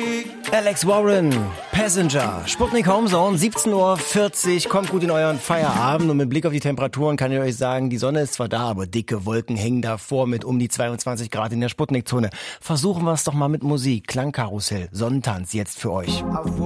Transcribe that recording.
Alex Warren, Passenger, Sputnik Homezone, 17:40 Uhr, kommt gut in euren Feierabend und mit Blick auf die Temperaturen kann ich euch sagen, die Sonne ist zwar da, aber dicke Wolken hängen davor mit um die 22 Grad in der Sputnik-Zone. Versuchen wir es doch mal mit Musik, Klangkarussell, Sonnentanz jetzt für euch.